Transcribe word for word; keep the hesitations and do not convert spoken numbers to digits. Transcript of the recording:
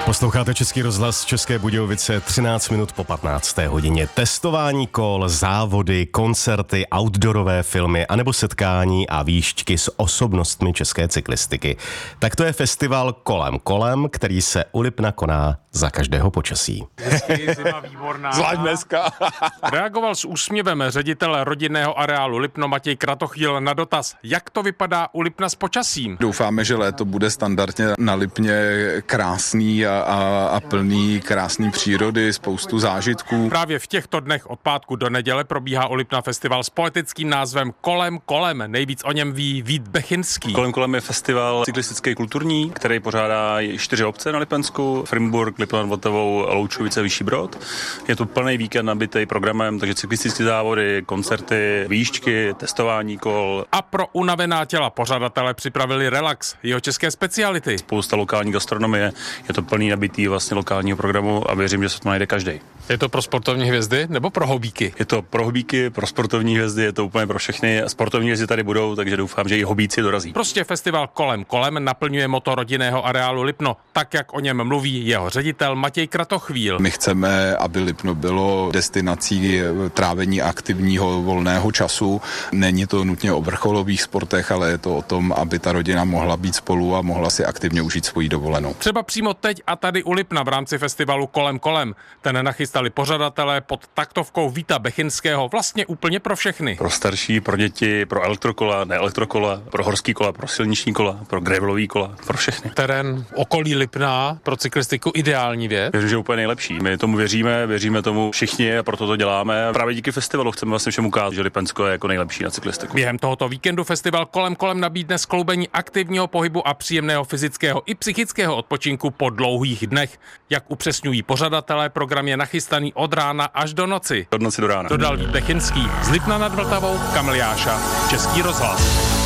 Posloucháte Český rozhlas České Budějovice, třináct minut po patnácté hodině. Testování kol, závody, koncerty, outdoorové filmy anebo setkání a výšťky s osobnostmi české cyklistiky. Tak to je festival Kolem kolem, který se u Lipna koná za každého počasí. Hezký, zima výborná. Zvlášť dneska. Reagoval s úsměvem ředitel rodinného areálu Lipno Matěj Kratochvíl na dotaz, jak to vypadá u Lipna s počasím. Doufáme, že léto bude standardně na Lipně krásný a, a, a plný krásný přírody, spoustu zážitků. Právě v těchto dnech od pátku do neděle probíhá u Lipna festival s poetickým názvem Kolem kolem. Nejvíc o něm ví Vít Bechinský. Kolem kolem je festival cyklistický kulturní, který pořádá čtyři obce na Lipensku: Frimburk, Lipno nad Vltavou, Loučovice, Vyšší Brod. Je to plný víkend nabitý programem, takže cyklistické závody, koncerty, výšťky, testování kol. A pro unavená těla pořadatele připravili relax, jeho české speciality. Spousta lokální gastronomie, je to plný nabitý vlastně lokálního programu a věřím, že se to najde každý. Je to pro sportovní hvězdy nebo pro hobíky? Je to pro hobíky, pro sportovní hvězdy, je to úplně pro všechny. Sportovní hvězdy tady budou, takže doufám, že i hobíci dorazí. Prostě festival Kolem kolem naplňuje moto rodinného areálu Lipno, tak jak o něm mluví jeho ředitel Matěj Kratochvíl. My chceme, aby Lipno bylo destinací trávení aktivního volného času. Není to nutně o vrcholových sportech, ale je to o tom, aby ta rodina mohla být spolu a mohla si aktivně užít svoji dovolenou. Třeba přímo teď a tady u Lipna v rámci festivalu Kolem kolem. Ten nachystali pořadatelé pod taktovkou Víta Bechinského vlastně úplně pro všechny. Pro starší, pro děti, pro elektrokola, ne elektrokola, pro horský kola, pro silniční kola, pro gravelový kola, pro všechny. Terén okolí Lipna pro cyklistiku ideální věc. Věřím, že je úplně nejlepší. My tomu věříme, věříme tomu všichni a proto to děláme. Právě díky festivalu chceme vlastně všem ukázat, že Lipensko je jako nejlepší na cyklistiku. Během tohoto víkendu festival Kolem kolem nabídne skloubení aktivního pohybu a příjemného fyzického i psychického odpočinku po dlouhých dnech. Jak upřesňují pořadatelé, program je nachystaný od rána až do noci. Od noci do rána. Dodal Vít Bechinský. Z Lipna nad Vltavou, Kamil Jáša, Český rozhlas.